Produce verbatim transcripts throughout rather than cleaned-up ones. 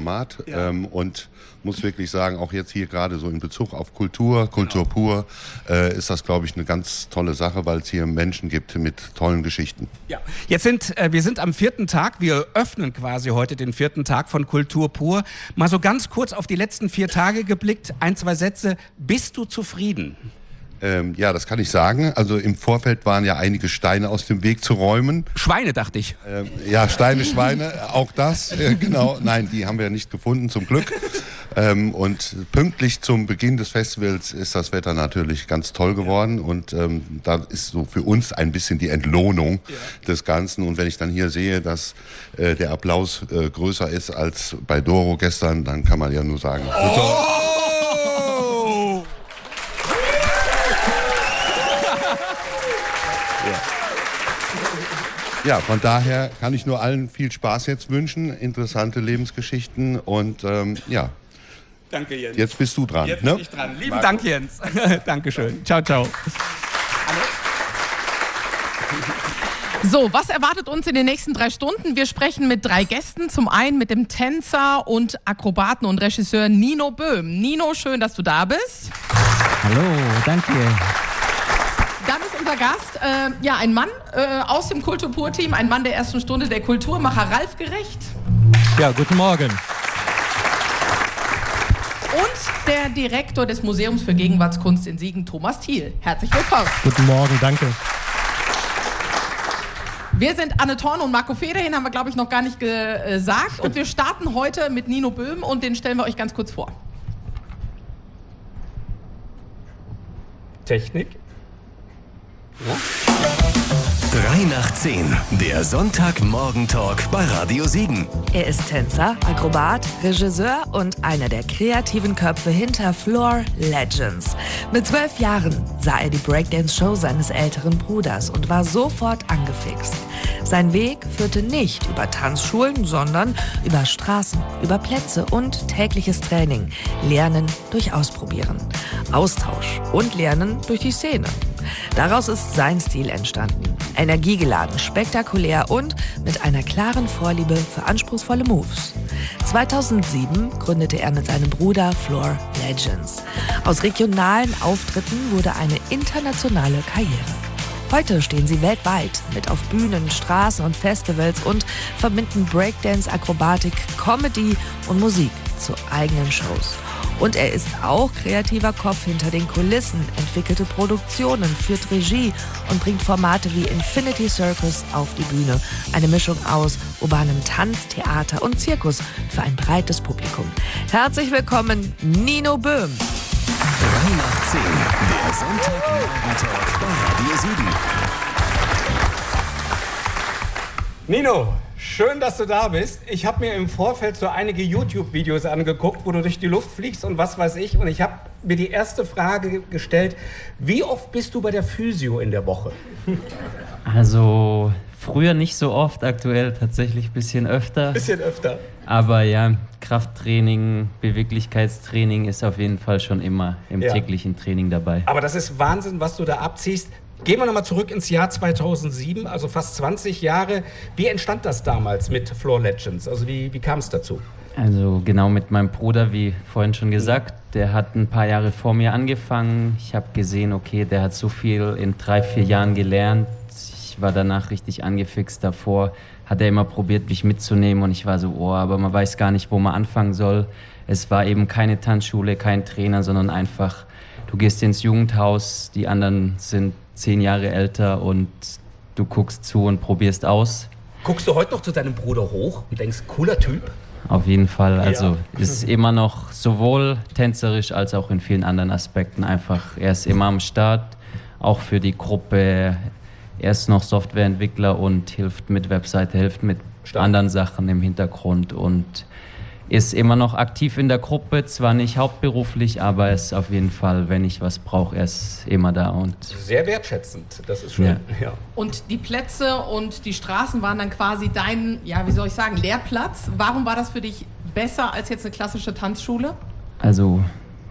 Format. Ja. Ähm, und muss wirklich sagen, auch jetzt hier gerade so in Bezug auf Kultur, Kultur Genau. pur, äh, ist das, glaube ich, eine ganz tolle Sache, weil es hier Menschen gibt mit tollen Geschichten. Ja, jetzt sind äh, wir sind am vierten Tag. Wir öffnen quasi heute den vierten Tag von Kultur pur. Mal so ganz kurz auf die letzten vier Tage geblickt. Ein, zwei Sätze. Bist du zufrieden? Ähm, ja, das kann ich sagen. Also im Vorfeld waren ja einige Steine aus dem Weg zu räumen. Schweine, dachte ich. Ähm, ja, Steine, Schweine, auch das, äh, genau. Nein, die haben wir nicht gefunden, zum Glück. Ähm, und pünktlich zum Beginn des Festivals ist das Wetter natürlich ganz toll geworden. Und ähm, da ist so für uns ein bisschen die Entlohnung Ja. des Ganzen. Und wenn ich dann hier sehe, dass äh, der Applaus äh, größer ist als bei Doro gestern, dann kann man ja nur sagen, Oh! ja, von daher kann ich nur allen viel Spaß jetzt wünschen, interessante Lebensgeschichten und ähm, ja, Danke, Jens. jetzt bist du dran. Jetzt ne? bin ich dran. Lieben Dank, Jens. Dankeschön. Ciao, ciao. So, was erwartet uns in den nächsten drei Stunden? Wir sprechen mit drei Gästen. Zum einen mit dem Tänzer und Akrobaten und Regisseur Nino Böhm. Nino, schön, dass du da bist. Hallo, danke. Dann ist unser Gast, äh, ja, ein Mann äh, aus dem Kultur-Pur-Team, ein Mann der ersten Stunde, der Kulturmacher Ralf Gerecht. Ja, guten Morgen. Und der Direktor des Museums für Gegenwartskunst in Siegen, Thomas Thiel. Herzlich willkommen. Guten Morgen, danke. Wir sind Anne Thorn und Marco Federhin, haben wir, glaube ich, noch gar nicht gesagt. Und wir starten heute mit Nino Böhm und den stellen wir euch ganz kurz vor. Technik. drei nach zehn, der Sonntagmorgen-Talk bei Radio Siegen. Er ist Tänzer, Akrobat, Regisseur und einer der kreativen Köpfe hinter Floor Legends. Mit zwölf Jahren sah er die Breakdance-Show seines älteren Bruders und war sofort angefixt. Sein Weg führte nicht über Tanzschulen, sondern über Straßen, über Plätze und tägliches Training. Lernen durch Ausprobieren. Austausch und Lernen durch die Szene. Daraus ist sein Stil entstanden. Energiegeladen, spektakulär und mit einer klaren Vorliebe für anspruchsvolle Moves. zweitausendsieben gründete er mit seinem Bruder Floor Legends. Aus regionalen Auftritten wurde eine internationale Karriere. Heute stehen sie weltweit mit auf Bühnen, Straßen und Festivals und verbinden Breakdance, Akrobatik, Comedy und Musik zu eigenen Shows. Und er ist auch kreativer Kopf hinter den Kulissen, entwickelte Produktionen, führt Regie und bringt Formate wie Infinity Circus auf die Bühne. Eine Mischung aus urbanem Tanz, Theater und Zirkus für ein breites Publikum. Herzlich willkommen, Nino Böhm. drei nach zehn, der Sonntagmorgen-Talk bei Radio Siegen. Nino, schön, dass du da bist. Ich habe mir im Vorfeld so einige YouTube-Videos angeguckt, wo du durch die Luft fliegst und was weiß ich. Und ich habe mir die erste Frage gestellt, wie oft bist du bei der Physio in der Woche? Also früher nicht so oft, aktuell tatsächlich ein bisschen öfter. Bisschen öfter. Aber ja, Krafttraining, Beweglichkeitstraining ist auf jeden Fall schon immer im Ja. täglichen Training dabei. Aber das ist Wahnsinn, was du da abziehst. Gehen wir nochmal zurück ins Jahr zweitausendsieben, also fast zwanzig Jahre. Wie entstand das damals mit Floor Legends? Also wie, wie kam es dazu? Also genau mit meinem Bruder, wie vorhin schon gesagt, der hat ein paar Jahre vor mir angefangen. Ich habe gesehen, okay, der hat so viel in drei, vier Jahren gelernt. Ich war danach richtig angefixt. Davor hat er immer probiert, mich mitzunehmen und ich war so, oh, aber man weiß gar nicht, wo man anfangen soll. Es war eben keine Tanzschule, kein Trainer, sondern einfach, du gehst ins Jugendhaus, die anderen sind zehn Jahre älter und du guckst zu und probierst aus. Guckst du heute noch zu deinem Bruder hoch und denkst, cooler Typ? Auf jeden Fall. Also Ja. ist immer noch sowohl tänzerisch als auch in vielen anderen Aspekten einfach. Er ist immer am Start, auch für die Gruppe. Er ist noch Softwareentwickler und hilft mit Webseite, hilft mit Stark. anderen Sachen im Hintergrund und ist immer noch aktiv in der Gruppe, zwar nicht hauptberuflich, aber er ist auf jeden Fall, wenn ich was brauche, er ist immer da. Und Sehr wertschätzend, das ist schön. Ja. Ja. Und die Plätze und die Straßen waren dann quasi dein, ja, wie soll ich sagen, Lehrplatz. Warum war das für dich besser als jetzt eine klassische Tanzschule? also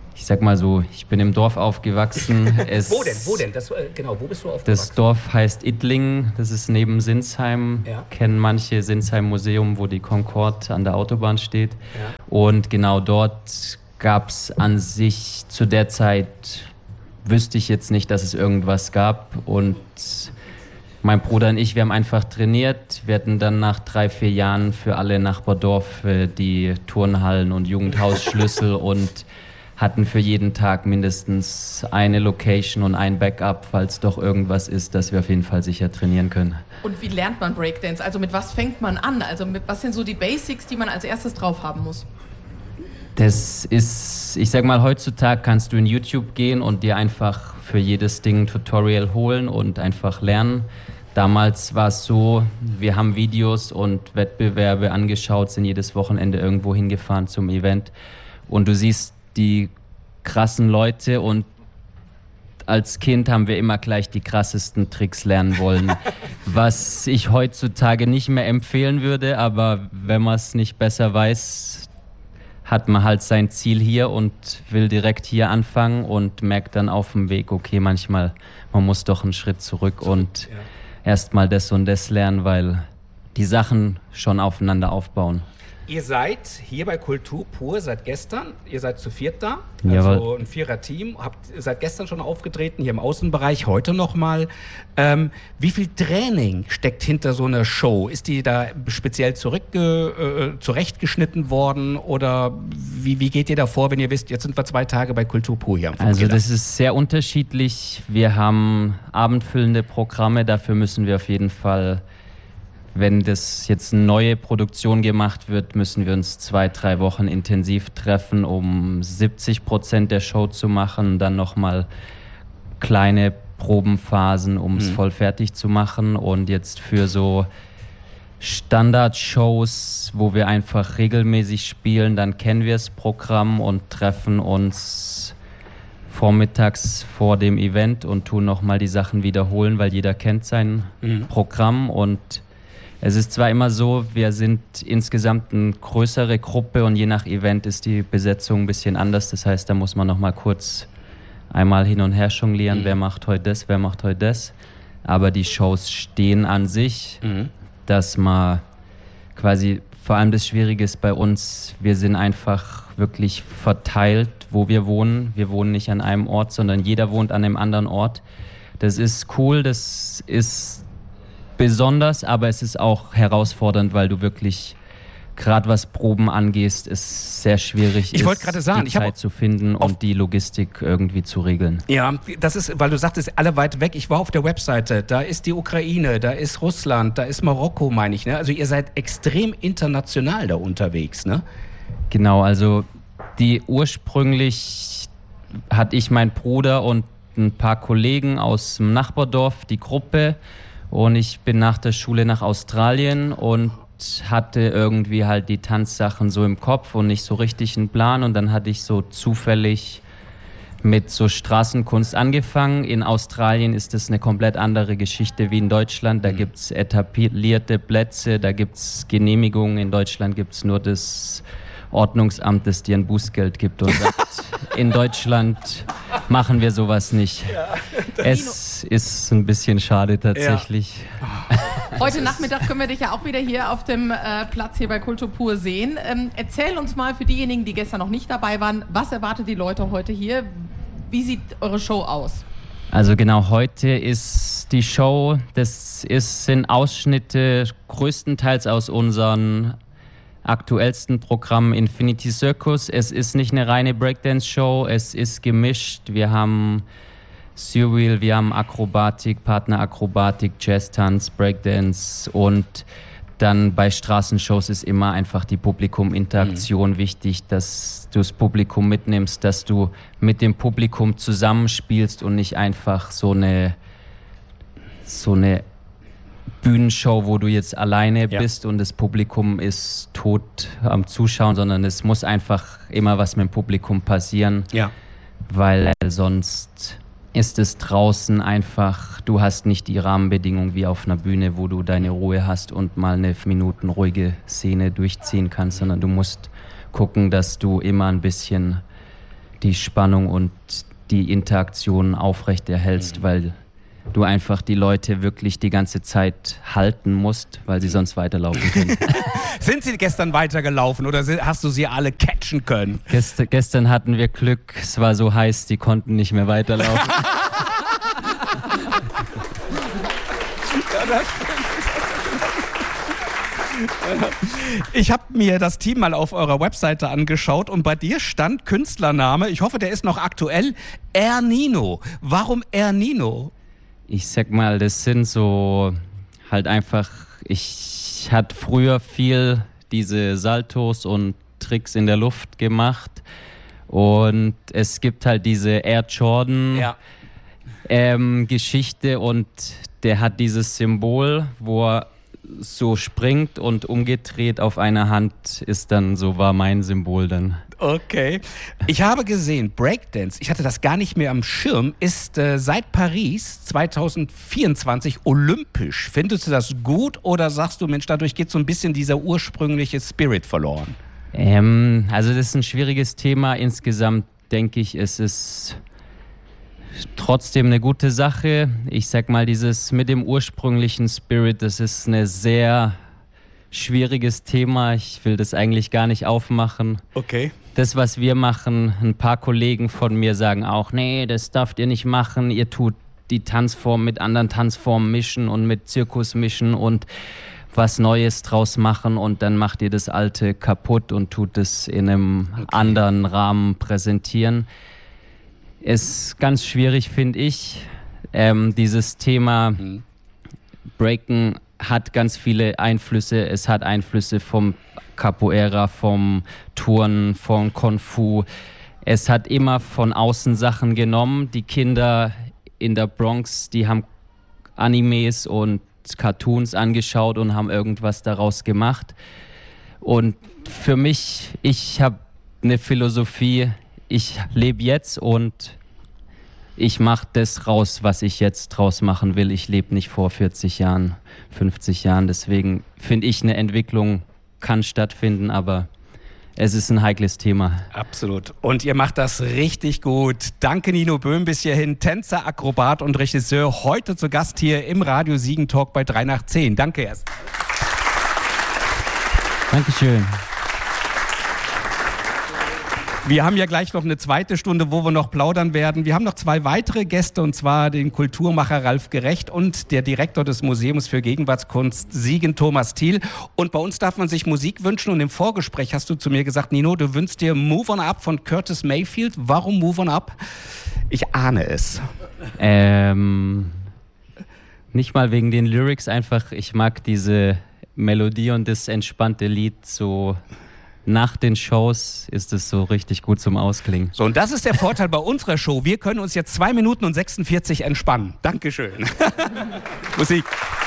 ich sag mal so, ich bin im Dorf aufgewachsen. Es, wo denn? Wo denn? Das, äh, genau, wo bist du aufgewachsen? Das Dorf heißt Idlingen, das ist neben Sinsheim. Ja. Kennen manche Sinsheim Museum, wo die Concorde an der Autobahn steht. Ja. Und genau dort gab es an sich zu der Zeit, wüsste ich jetzt nicht, dass es irgendwas gab. Und mein Bruder und ich, wir haben einfach trainiert. Wir hatten dann nach drei, vier Jahren für alle Nachbardorfe die Turnhallen und Jugendhausschlüssel und hatten für jeden Tag mindestens eine Location und ein Backup, falls doch irgendwas ist, dass wir auf jeden Fall sicher trainieren können. Und wie lernt man Breakdance? Also mit was fängt man an? Also mit, was sind so die Basics, die man als erstes drauf haben muss? Das ist, ich sag mal, heutzutage kannst du in YouTube gehen und dir einfach für jedes Ding ein Tutorial holen und einfach lernen. Damals war es so, wir haben Videos und Wettbewerbe angeschaut, sind jedes Wochenende irgendwo hingefahren zum Event und du siehst die krassen Leute und als Kind haben wir immer gleich die krassesten Tricks lernen wollen, was ich heutzutage nicht mehr empfehlen würde, aber wenn man es nicht besser weiß, hat man halt sein Ziel hier und will direkt hier anfangen und merkt dann auf dem Weg, okay, manchmal, man muss doch einen Schritt zurück und ja. erstmal das und das lernen, weil die Sachen schon aufeinander aufbauen. Ihr seid hier bei Kultur pur seit gestern, ihr seid zu viert da, also Jawohl. Ein Vierer-Team, habt seit gestern schon aufgetreten, hier im Außenbereich, heute nochmal. Ähm, wie viel Training steckt hinter so einer Show? Ist die da speziell zurückge- äh, zurechtgeschnitten worden oder wie, wie geht ihr da vor, wenn ihr wisst, jetzt sind wir zwei Tage bei Kultur pur hier am Funkkeller? Also das ist sehr unterschiedlich. Wir haben abendfüllende Programme, dafür müssen wir auf jeden Fall... Wenn das jetzt eine neue Produktion gemacht wird, müssen wir uns zwei, drei Wochen intensiv treffen, um siebzig Prozent der Show zu machen. Dann nochmal kleine Probenphasen, um es mhm. voll fertig zu machen. Und jetzt für so Standardshows, wo wir einfach regelmäßig spielen, dann kennen wir das Programm und treffen uns vormittags vor dem Event und tun nochmal die Sachen wiederholen, weil jeder kennt sein mhm. Programm. Und es ist zwar immer so, wir sind insgesamt eine größere Gruppe und je nach Event ist die Besetzung ein bisschen anders. Das heißt, da muss man noch mal kurz einmal hin und her jonglieren, mhm. wer macht heute das, wer macht heute das. Aber die Shows stehen an sich, mhm. dass man quasi, vor allem das Schwierige ist bei uns, wir sind einfach wirklich verteilt, wo wir wohnen. Wir wohnen nicht an einem Ort, sondern jeder wohnt an einem anderen Ort. Das ist cool, das ist besonders, aber es ist auch herausfordernd, weil du wirklich, gerade was Proben angehst, es sehr schwierig ich ist, gerade sagen, die Zeit zu finden und die Logistik irgendwie zu regeln. Ja, das ist, weil du sagtest, alle weit weg. Ich war auf der Webseite, da ist die Ukraine, da ist Russland, da ist Marokko, meine ich. Ne? Also ihr seid extrem international da unterwegs, ne? Genau, also die ursprünglich hatte ich meinen Bruder und ein paar Kollegen aus dem Nachbardorf, die Gruppe. Und ich bin nach der Schule nach Australien und hatte irgendwie halt die Tanzsachen so im Kopf und nicht so richtig einen Plan. Und dann hatte ich so zufällig mit so Straßenkunst angefangen. In Australien ist das eine komplett andere Geschichte wie in Deutschland. Da gibt es etablierte Plätze, da gibt es Genehmigungen. In Deutschland gibt es nur das Ordnungsamt, das dir ein Bußgeld gibt und sagt, in Deutschland machen wir sowas nicht. Ja, es ist ein bisschen schade tatsächlich. Ja. Heute Nachmittag können wir dich ja auch wieder hier auf dem äh, Platz hier bei Kultur pur sehen. Ähm, erzähl uns mal für diejenigen, die gestern noch nicht dabei waren, was erwartet die Leute heute hier? Wie sieht eure Show aus? Also genau, heute ist die Show, das ist, sind Ausschnitte größtenteils aus unseren aktuellsten Programm Infinity Circus. Es ist nicht eine reine Breakdance-Show, es ist gemischt. Wir haben Surreal, wir haben Akrobatik, Partnerakrobatik, Jazz-Tanz, Breakdance und dann bei Straßenshows ist immer einfach die Publikum-Interaktion mhm. wichtig, dass du das Publikum mitnimmst, dass du mit dem Publikum zusammenspielst und nicht einfach so eine so eine Bühnenshow, wo du jetzt alleine ja. bist und das Publikum ist tot am Zuschauen, sondern es muss einfach immer was mit dem Publikum passieren, ja. weil sonst ist es draußen einfach, du hast nicht die Rahmenbedingungen wie auf einer Bühne, wo du deine Ruhe hast und mal eine Minuten ruhige Szene durchziehen kannst, sondern du musst gucken, dass du immer ein bisschen die Spannung und die Interaktion aufrechterhältst, mhm. weil du einfach die Leute wirklich die ganze Zeit halten musst, weil sie sonst weiterlaufen können. Sind sie gestern weitergelaufen oder hast du sie alle catchen können? Gest- gestern hatten wir Glück, es war so heiß, die konnten nicht mehr weiterlaufen. Ja, das Ich habe mir das Team mal auf eurer Webseite angeschaut und bei dir stand Künstlername, ich hoffe, der ist noch aktuell, Ernino. Warum Ernino? Ich sag mal, das sind so halt einfach, ich hatte früher viel diese Saltos und Tricks in der Luft gemacht und es gibt halt diese Air Jordan ja. ähm, Geschichte und der hat dieses Symbol, wo er so springt und umgedreht auf einer Hand ist dann, so war mein Symbol dann. Okay. Ich habe gesehen, Breakdance, ich hatte das gar nicht mehr am Schirm, ist äh, seit Paris zwanzig vierundzwanzig olympisch. Findest du das gut oder sagst du, Mensch, dadurch geht so ein bisschen dieser ursprüngliche Spirit verloren? Ähm, also das ist ein schwieriges Thema. Insgesamt denke ich, es ist trotzdem eine gute Sache. Ich sag mal, dieses mit dem ursprünglichen Spirit, das ist ein sehr schwieriges Thema. Ich will das eigentlich gar nicht aufmachen. Okay. Das, was wir machen, ein paar Kollegen von mir sagen auch, nee, das dürft ihr nicht machen. Ihr tut die Tanzform mit anderen Tanzformen mischen und mit Zirkus mischen und was Neues draus machen und dann macht ihr das Alte kaputt und tut es in einem okay. anderen Rahmen präsentieren. Ist ganz schwierig, finde ich. Ähm, dieses Thema mhm. Breaken hat ganz viele Einflüsse. Es hat Einflüsse vom Capoeira, vom Turnen, vom Kung Fu. Es hat immer von außen Sachen genommen. Die Kinder in der Bronx, die haben Animes und Cartoons angeschaut und haben irgendwas daraus gemacht. Und für mich, ich habe eine Philosophie, ich lebe jetzt und ich mache das raus, was ich jetzt draus machen will. Ich lebe nicht vor vierzig Jahren, fünfzig Jahren. Deswegen finde ich, eine Entwicklung kann stattfinden, aber es ist ein heikles Thema. Absolut. Und ihr macht das richtig gut. Danke, Nino Böhm, bis hierhin. Tänzer, Akrobat und Regisseur. Heute zu Gast hier im Radio Siegen Talk bei drei nach zehn. Danke erst. Dankeschön. Wir haben ja gleich noch eine zweite Stunde, wo wir noch plaudern werden. Wir haben noch zwei weitere Gäste, und zwar den Kulturmacher Ralf Gerecht und der Direktor des Museums für Gegenwartskunst Siegen, Thomas Thiel. Und bei uns darf man sich Musik wünschen. Und im Vorgespräch hast du zu mir gesagt, Nino, du wünschst dir Move On Up von Curtis Mayfield. Warum Move On Up? Ich ahne es. Ähm, nicht mal wegen den Lyrics, einfach ich mag diese Melodie und das entspannte Lied so. Nach den Shows ist es so richtig gut zum Ausklingen. So, und das ist der Vorteil bei unserer Show. Wir können uns jetzt zwei Minuten und sechsundvierzig entspannen. Dankeschön. Musik.